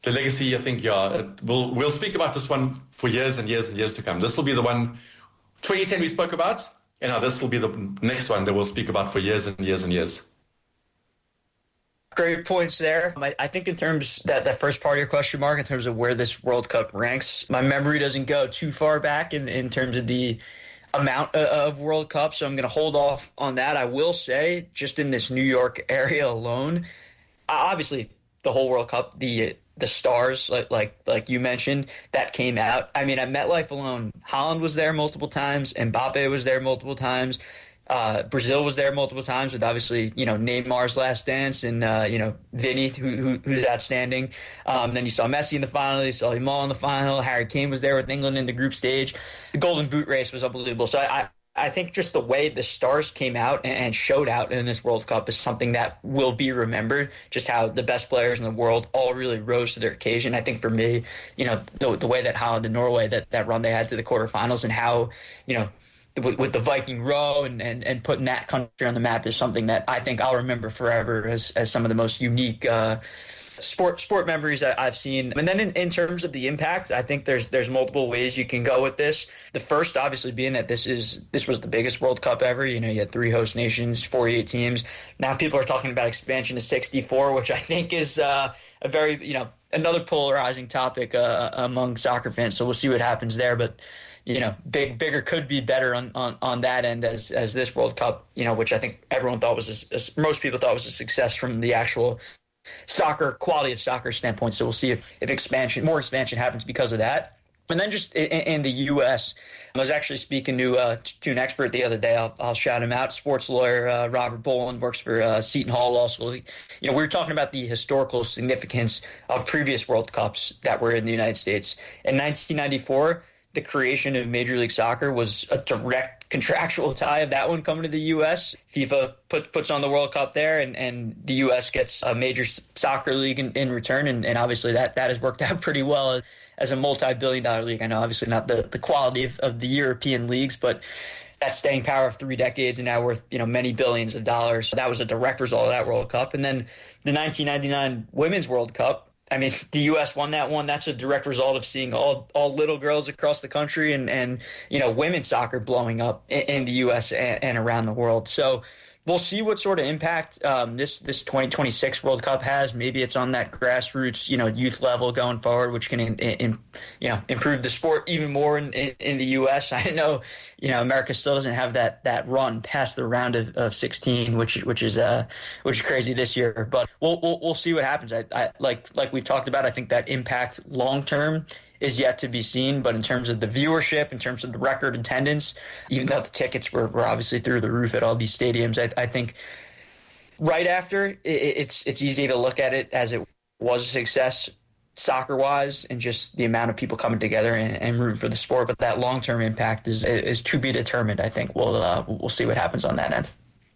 the legacy, I think, yeah, we'll speak about this one for years and years and years to come. This will be the one, 2010 we spoke about, and now this will be the next one that we'll speak about for years and years and years. Great points there. I think in terms that first part of your question, Mark, in terms of where this World Cup ranks, my memory doesn't go too far back in terms of the amount of World Cups, so I'm going to hold off on that. I will say, just in this New York area alone, obviously the whole World Cup, the stars, like you mentioned, that came out. I mean, at MetLife alone, Haaland was there multiple times, Mbappe was there multiple times, Brazil was there multiple times with obviously, Neymar's last dance and, Vinny, who's outstanding. Then you saw Messi in the final, you saw Yamal in the final, Harry Kane was there with England in the group stage. The Golden Boot race was unbelievable. So I think just the way the stars came out and showed out in this World Cup is something that will be remembered, just how the best players in the world all really rose to their occasion. I think for me, the way that Holland and Norway, that run they had to the quarterfinals and how, with the Viking row and putting that country on the map is something that I think I'll remember forever as some of the most unique sport memories I've seen. And then in terms of the impact, I think there's multiple ways you can go with this. The first, obviously, being that this was the biggest World Cup ever. You had 3 host nations, 48 teams. Now people are talking about expansion to 64, which I think is a very, another polarizing topic among soccer fans. So we'll see what happens there. But bigger could be better on that end as this World Cup, which I think everyone thought was most people thought was a success from the actual quality of soccer standpoint. So we'll see if more expansion happens because of that. And then just in the U.S., I was actually speaking to an expert the other day. I'll shout him out. Sports lawyer Robert Boland works for Seton Hall Law School. We were talking about the historical significance of previous World Cups that were in the United States. In 1994, the creation of Major League Soccer was a direct contractual tie of that one coming to the U.S. FIFA puts on the World Cup there, and the U.S. gets a major soccer league in return, and obviously that has worked out pretty well as a multi-billion-dollar league. I know obviously not the quality of the European leagues, but that staying power of 3 decades and now worth many billions of dollars. So that was a direct result of that World Cup. And then the 1999 Women's World Cup, I mean, the U.S. won that one. That's a direct result of seeing all little girls across the country and women's soccer blowing up in the U.S. and around the world. So we'll see what sort of impact this 2026 World Cup has. Maybe it's on that grassroots, youth level going forward, which can improve the sport even more in the U.S. I know, America still doesn't have that run past the round of 16, which is crazy this year. But we'll see what happens. I like we've talked about. I think that impact long term is yet to be seen, but in terms of the viewership, in terms of the record attendance, even though the tickets were obviously through the roof at all these stadiums, I think right after it's easy to look at it as it was a success soccer-wise and just the amount of people coming together and rooting for the sport, but that long-term impact is to be determined. I think we'll see what happens on that end.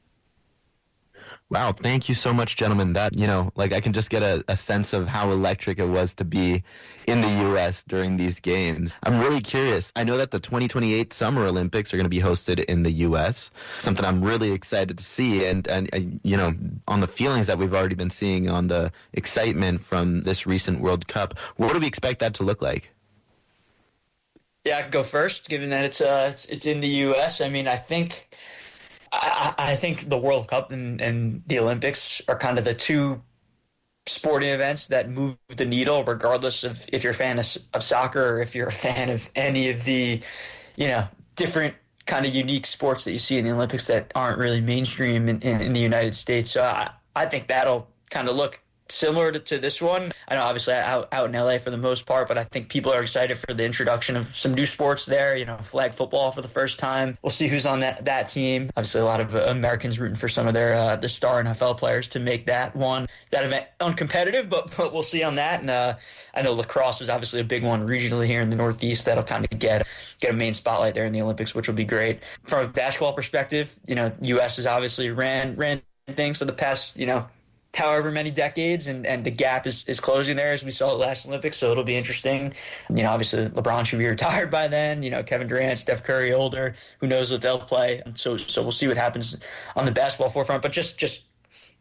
Wow, thank you so much, gentlemen. That, I can just get a sense of how electric it was to be in the U.S. during these games. I'm really curious. I know that the 2028 Summer Olympics are going to be hosted in the U.S., something I'm really excited to see. And on the feelings that we've already been seeing on the excitement from this recent World Cup, what do we expect that to look like? Yeah, I can go first, given that it's in the U.S. I mean, I think the World Cup and the Olympics are kind of the two sporting events that move the needle, regardless of if you're a fan of soccer or if you're a fan of any of the, different kind of unique sports that you see in the Olympics that aren't really mainstream in the United States. So I think that'll kind of look similar to this one. I know obviously out in LA for the most part, but I think people are excited for the introduction of some new sports there, flag football for the first time. We'll see who's on that team. Obviously a lot of Americans rooting for some of their the star NFL players to make that event uncompetitive, but we'll see on that. And I know lacrosse was obviously a big one regionally here in the Northeast that'll kind of get a main spotlight there in the Olympics, which will be great. From a basketball perspective, U.S. has obviously ran things for the past, however many decades, and the gap is closing there as we saw at last Olympics, so it'll be interesting. Obviously LeBron should be retired by then, Kevin Durant, Steph Curry older, who knows what they'll play, and so we'll see what happens on the basketball forefront. But just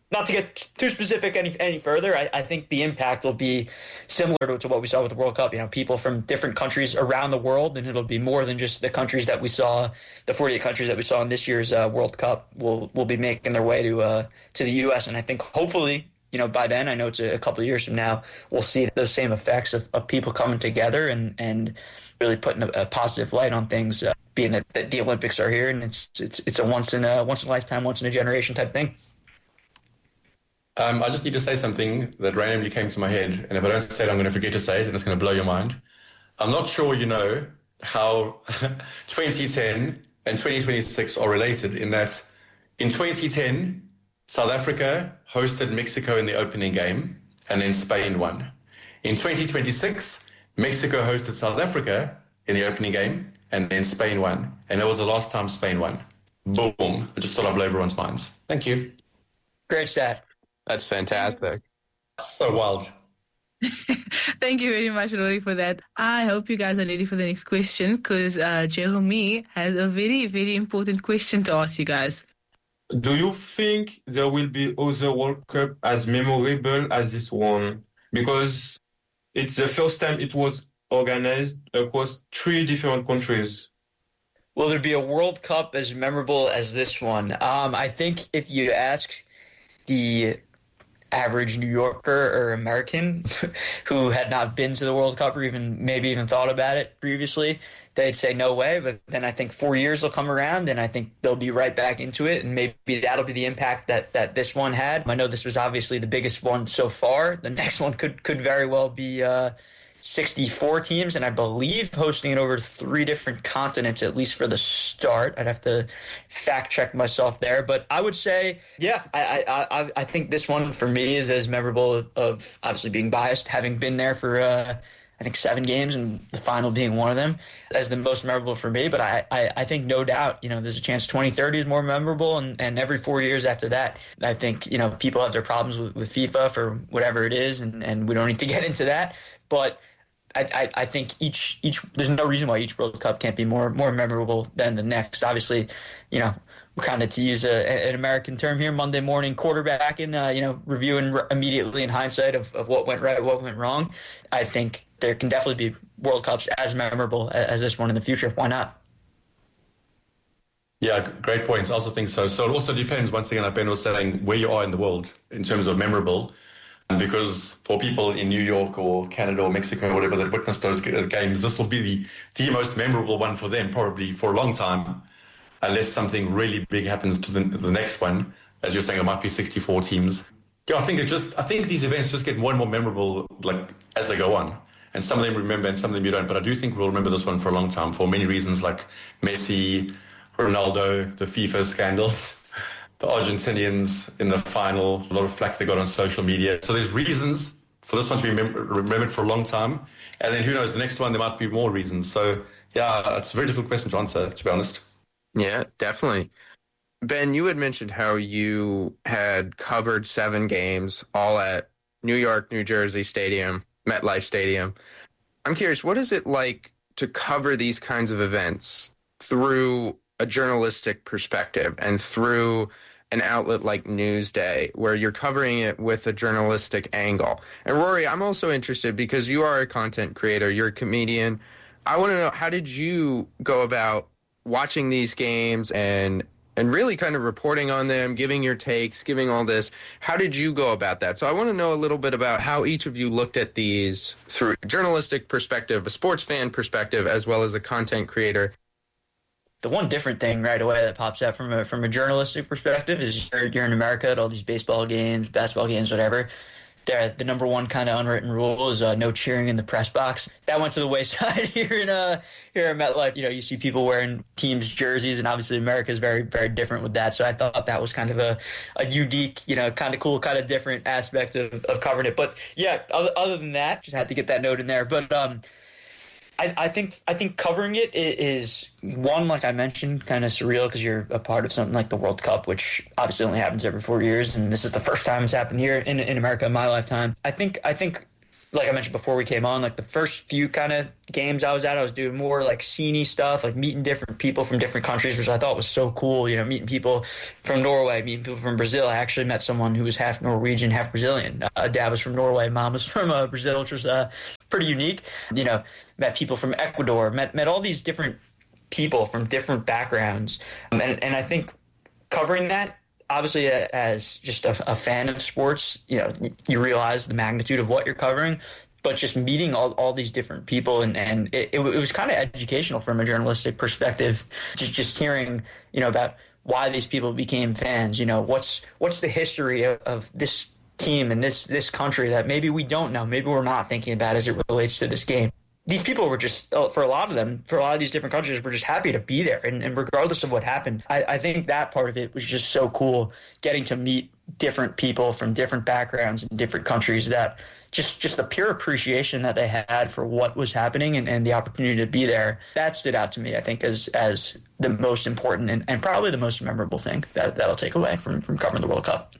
not to get too specific any further, I think the impact will be similar to what we saw with the World Cup. People from different countries around the world, and it'll be more than just the countries that we saw, the 48 countries that we saw in this year's World Cup will be making their way to the U.S. And I think hopefully, by then, I know it's a couple of years from now, we'll see those same effects of people coming together and really putting a positive light on things, being that the Olympics are here, and it's a once in a lifetime, once in a generation type thing. I just need to say something that randomly came to my head, and if I don't say it, I'm going to forget to say it, and it's going to blow your mind. I'm not sure you know how 2010 and 2026 are related, in that in 2010, South Africa hosted Mexico in the opening game, and then Spain won. In 2026, Mexico hosted South Africa in the opening game, and then Spain won. And that was the last time Spain won. Boom. I just thought I'd blow everyone's minds. Thank you. Great stat. That's fantastic. So wild. Thank you very much, Rory, for that. I hope you guys are ready for the next question, because Jeremy has a very, very important question to ask you guys. Do you think there will be other World Cup as memorable as this one? Because it's the first time it was organized across 3 different countries. Will there be a World Cup as memorable as this one? I think if you ask the average New Yorker or American who had not been to the World Cup or maybe even thought about it previously, they'd say no way. But then I think 4 years will come around, and I think they'll be right back into it, and maybe that'll be the impact that this one had. I know this was obviously the biggest one so far. The next one could very well be 64 teams, and I believe hosting it over 3 different continents, at least for the start. I'd have to fact check myself there, but I would say, yeah, I think this one for me is as memorable, of obviously being biased, having been there for I think 7 games and the final being one of them, as the most memorable for me. But I think no doubt, there's a chance 2030 is more memorable, and every 4 years after that. I think, people have their problems with FIFA for whatever it is, and we don't need to get into that. But I think each there's no reason why each World Cup can't be more memorable than the next. Obviously, we're kind of, to use an American term here, Monday morning quarterbacking, reviewing immediately in hindsight of what went right, what went wrong. I think there can definitely be World Cups as memorable as this one in the future. Why not? Yeah, great points. I also think so. So it also depends, once again, like Ben was saying, where you are in the world in terms of memorable. Because for people in New York or Canada or Mexico or whatever that witnessed those games, this will be the most memorable one for them, probably for a long time, unless something really big happens to the next one. As you're saying, it might be 64 teams. Yeah, I think these events just get more and more memorable, like, as they go on. And some of them remember and some of them you don't. But I do think we'll remember this one for a long time for many reasons, like Messi, Ronaldo, the FIFA scandals, the Argentinians in the final, a lot of flack they got on social media. So there's reasons for this one to be remembered for a long time. And then who knows, the next one, there might be more reasons. So, yeah, it's a very difficult question to answer, to be honest. Yeah, definitely. Ben, you had mentioned how you had covered 7 games, all at New York, New Jersey Stadium, MetLife Stadium. I'm curious, what is it like to cover these kinds of events through a journalistic perspective and through an outlet like Newsday, where you're covering it with a journalistic angle? And Rory, I'm also interested because you are a content creator, you're a comedian. I want to know, how did you go about watching these games and really kind of reporting on them, giving your takes, giving all this? How did you go about that? So I want to know a little bit about how each of you looked at these through a journalistic perspective, a sports fan perspective, as well as a content creator. The one different thing right away that pops out from a journalistic perspective is you're in America at all these baseball games, basketball games, whatever. The number one kind of unwritten rule is no cheering in the press box. That went to the wayside here at MetLife. You see people wearing teams' jerseys, and obviously America is very, very different with that. So I thought that was kind of a unique, kind of cool, kind of different aspect of covering it. But yeah, other than that, just had to get that note in there. But I think covering it is, one, like I mentioned, kind of surreal because you're a part of something like the World Cup, which obviously only happens every 4 years, and this is the first time it's happened here in America in my lifetime. I think like I mentioned before we came on, like the first few kind of games I was at, I was doing more like scene-y stuff, like meeting different people from different countries, which I thought was so cool. You know, meeting people from Norway, meeting people from Brazil. I actually met someone who was half Norwegian, half Brazilian. Dad was from Norway, mom was from Brazil, which was pretty unique. You know, met people from Ecuador, met all these different people from different backgrounds. And I think covering that, obviously, as just a fan of sports, you know, you realize the magnitude of what you're covering, but just meeting all these different people and it was kind of educational from a journalistic perspective, just hearing, you know, about why these people became fans, you know, what's the history of this team and this country that maybe we don't know, maybe we're not thinking about as it relates to this game. These people were just, for a lot of these different countries, were just happy to be there. And regardless of what happened, I think that part of it was just so cool, getting to meet different people from different backgrounds and different countries, that just the pure appreciation that they had for what was happening and the opportunity to be there, that stood out to me, I think, as the most important and probably the most memorable thing that I'll take away from covering the World Cup.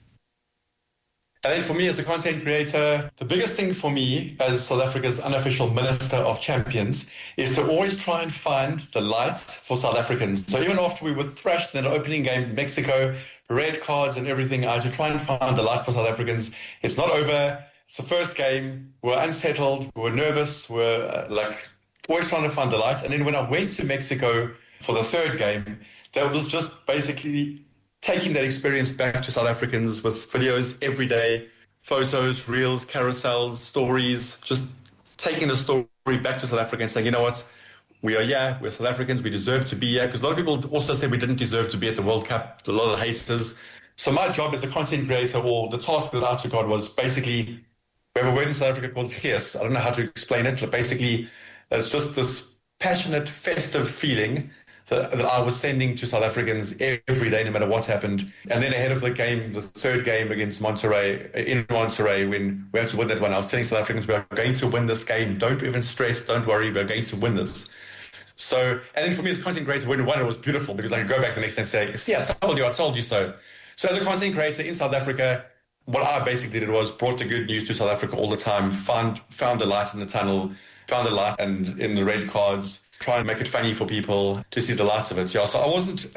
I think for me as a content creator, the biggest thing for me as South Africa's unofficial Minister of Champions is to always try and find the light for South Africans. So even after we were thrashed in the opening game in Mexico, red cards and everything, I had to try and find the light for South Africans. It's not over. It's the first game. We're unsettled. We're nervous. We're always trying to find the light. And then when I went to Mexico for the third game, that was just basically taking that experience back to South Africans with videos every day, photos, reels, carousels, stories, just taking the story back to South Africa and saying, you know what, we are here, we're South Africans, we deserve to be here. Because a lot of people also said we didn't deserve to be at the World Cup, a lot of haters. So my job as a content creator, or the task that I took on, was basically, we have a word in South Africa called gees. I don't know how to explain it, but basically it's just this passionate, festive feeling that I was sending to South Africans every day, no matter what happened. And then ahead of the game, the third game against Monterrey, in Monterrey, when we had to win that one, I was telling South Africans, we are going to win this game. Don't even stress. Don't worry. We're going to win this. So, and then for me as a content creator, when we won, it was beautiful because I could go back the next day and say, see, I told you so. So as a content creator in South Africa, what I basically did was brought the good news to South Africa all the time, found the light in the tunnel, found the light and in the red cards, try and make it funny for people to see the light of it. Yeah, so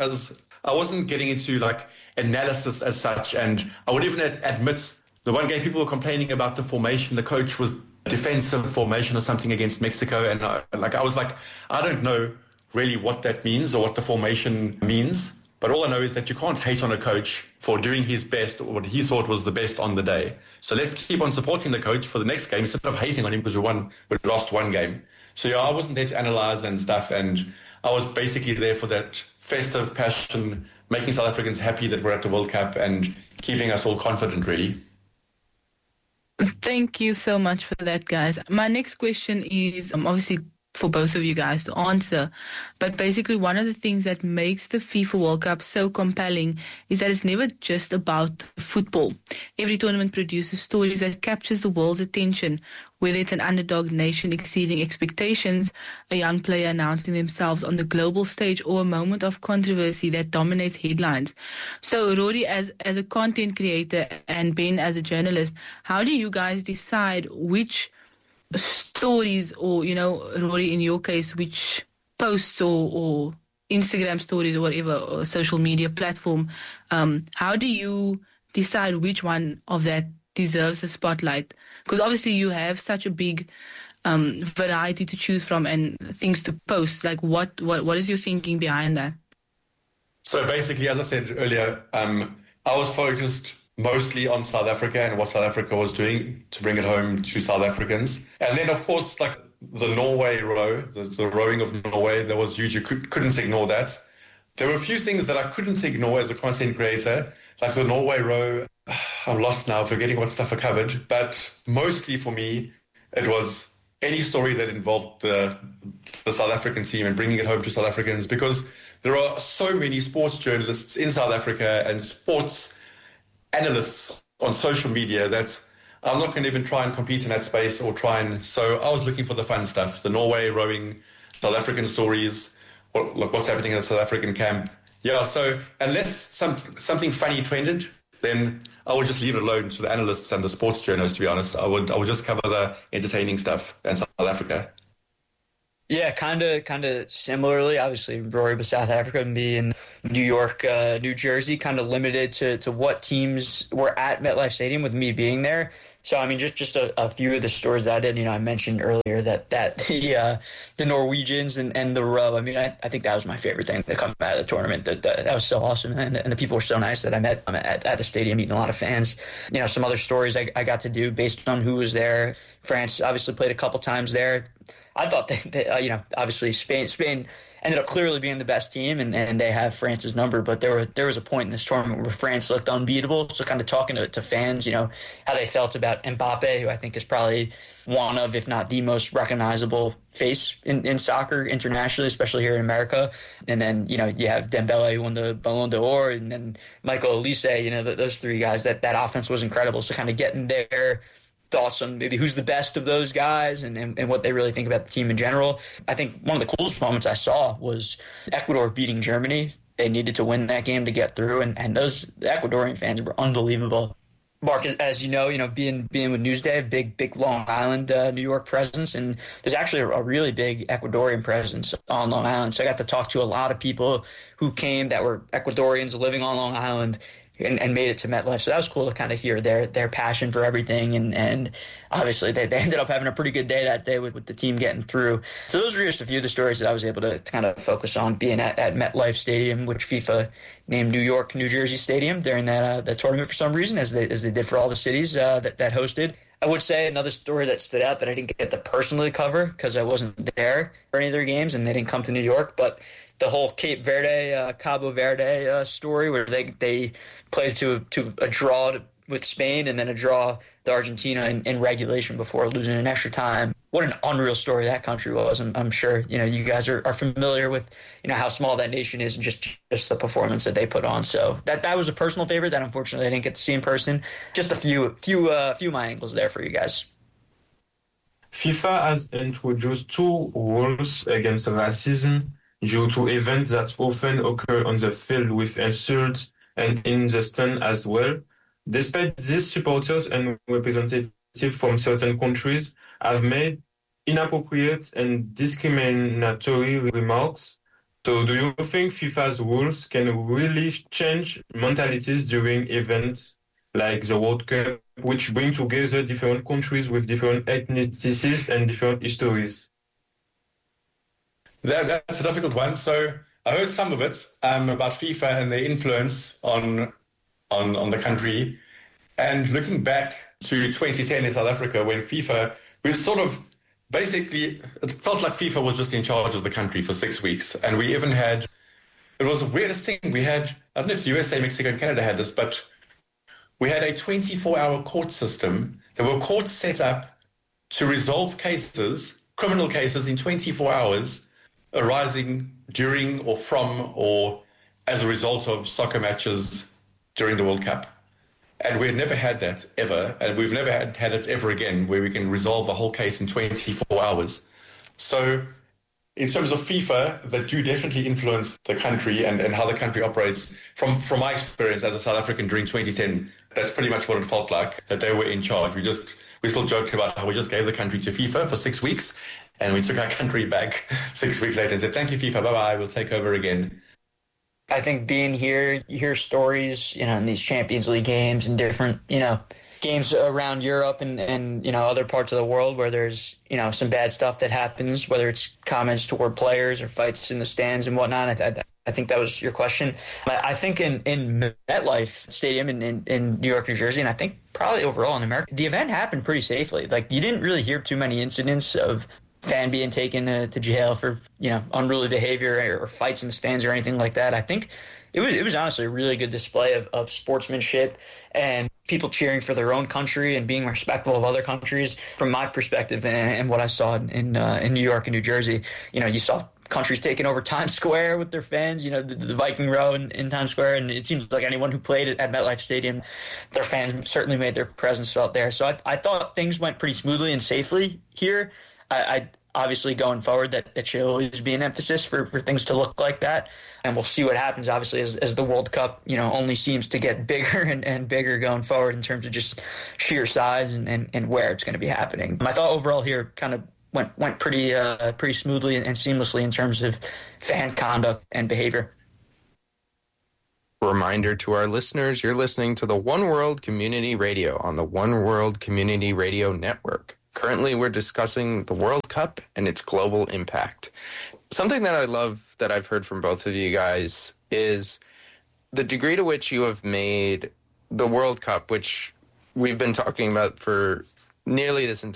I wasn't getting into like analysis as such, and I would even admit the one game people were complaining about the formation. The coach was defensive formation or something against Mexico, and I was like, I don't know really what that means or what the formation means, but all I know is that you can't hate on a coach for doing his best or what he thought was the best on the day. So let's keep on supporting the coach for the next game instead of hating on him because we lost one game. So yeah, I wasn't there to analyze and stuff, and I was basically there for that festive passion, making South Africans happy that we're at the World Cup and keeping us all confident, really. Thank you so much for that, guys. My next question is obviously for both of you guys to answer, but basically one of the things that makes the FIFA World Cup so compelling is that it's never just about football. Every tournament produces stories that captures the world's attention, whether it's an underdog nation exceeding expectations, a young player announcing themselves on the global stage, or a moment of controversy that dominates headlines. So Rory, as a content creator, and Ben as a journalist, how do you guys decide which stories, or, you know, Rory, in your case, which posts or Instagram stories or whatever, or social media platform, how do you decide which one of that deserves the spotlight? Because obviously you have such a big variety to choose from and things to post. Like what is your thinking behind that? So basically, as I said earlier, I was focused mostly on South Africa and what South Africa was doing to bring it home to South Africans. And then, of course, like the Norway row, the rowing of Norway, that was huge. You couldn't ignore that. There were a few things that I couldn't ignore as a content creator, like the Norway row. I'm lost now, forgetting what stuff I covered. But mostly for me, it was any story that involved the South African team and bringing it home to South Africans, because there are so many sports journalists in South Africa and sports analysts on social media that I'm not going to even try and compete in that space or try and... So I was looking for the fun stuff, the Norway rowing, South African stories, what's happening in the South African camp. Yeah, so unless something funny trended, then I would just leave it alone to the analysts and the sports journalists, to be honest. I would just cover the entertaining stuff in South Africa. Yeah, kind of similarly. Obviously, Rory was South Africa, and me in New York, New Jersey, kind of limited to what teams were at MetLife Stadium with me being there. So, I mean, just a few of the stories that I did. I mentioned earlier that the Norwegians and the row. I mean, I think that was my favorite thing to come out of the tournament. That was so awesome, and the people were so nice that I met at the stadium, meeting a lot of fans. Some other stories I got to do based on who was there. France obviously played a couple times there. I thought that obviously Spain ended up clearly being the best team, and they have France's number. But there was a point in this tournament where France looked unbeatable. So kind of talking to fans, how they felt about Mbappe, who I think is probably one of, if not the most recognizable face in soccer internationally, especially here in America. And then, you have Dembele, who won the Ballon d'Or, and then Michael Olise, those three guys, that offense was incredible. So kind of getting their thoughts on maybe who's the best of those guys and what they really think about the team in general. I think one of the coolest moments I saw was Ecuador beating Germany. They needed to win that game to get through, and those Ecuadorian fans were unbelievable. Mark, as you know, being with Newsday, big Long Island, New York presence, and there's actually a really big Ecuadorian presence on Long Island. So I got to talk to a lot of people who came that were Ecuadorians living on Long Island and made it to MetLife. So that was cool to kind of hear their passion for everything. And obviously they ended up having a pretty good day that day with the team getting through. So those were just a few of the stories that I was able to kind of focus on being at MetLife Stadium, which FIFA named New York, New Jersey Stadium during that tournament for some reason, as they did for all the cities that hosted. I would say another story that stood out that I didn't get to personally cover because I wasn't there for any of their games and they didn't come to New York, but the whole Cabo Verde story where they played to a draw with Spain and then a draw to Argentina in regulation before losing in extra time. What an unreal story that country was. I'm sure you guys are familiar with how small that nation is and just the performance that they put on. So that was a personal favorite that unfortunately I didn't get to see in person. Just a few of my angles there for you guys. FIFA has introduced two rules against racism due to events that often occur on the field with insults and in the stand as well. Despite this, supporters and representatives from certain countries have made inappropriate and discriminatory remarks. So do you think FIFA's rules can really change mentalities during events like the World Cup, which bring together different countries with different ethnicities and different histories? That's a difficult one. So I heard some of it about FIFA and their influence on the country. And looking back to 2010 in South Africa, when FIFA, we sort of basically, it felt like FIFA was just in charge of the country for 6 weeks. And we even had, it was the weirdest thing. We had, I don't know if USA, Mexico, and Canada had this, but we had a 24-hour court system. There were courts set up to resolve cases, criminal cases, in 24 hours arising during or from or as a result of soccer matches during the World Cup. And we had never had that ever, and we've never had it ever again, where we can resolve a whole case in 24 hours. So in terms of FIFA, that do definitely influence the country and how the country operates. From my experience as a South African during 2010, that's pretty much what it felt like, that they were in charge. We still joked about how we just gave the country to FIFA for 6 weeks, and we took our country back 6 weeks later and said, thank you, FIFA, bye-bye, we'll take over again. I think being here, you hear stories, in these Champions League games and different, games around Europe and other parts of the world where there's, some bad stuff that happens, whether it's comments toward players or fights in the stands and whatnot. I think that was your question. I think in MetLife Stadium in New York, New Jersey, and I think probably overall in America, the event happened pretty safely. Like, you didn't really hear too many incidents of fan being taken to jail for unruly behavior or fights in the stands or anything like that. I think it was honestly a really good display of sportsmanship and people cheering for their own country and being respectful of other countries. From my perspective and what I saw in New York and New Jersey, you saw countries taking over Times Square with their fans, the Viking Row in Times Square, and it seems like anyone who played at MetLife Stadium, their fans certainly made their presence felt there. So I thought things went pretty smoothly and safely here. obviously going forward that should always be an emphasis for things to look like that. And we'll see what happens, obviously, as the World Cup, only seems to get bigger and bigger going forward in terms of just sheer size and where it's going to be happening. I thought overall here kind of went pretty smoothly and seamlessly in terms of fan conduct and behavior. Reminder to our listeners, you're listening to the One World Community Radio on the One World Community Radio Network. Currently, we're discussing the World Cup and its global impact. Something that I love that I've heard from both of you guys is the degree to which you have made the World Cup, which we've been talking about for nearly this entire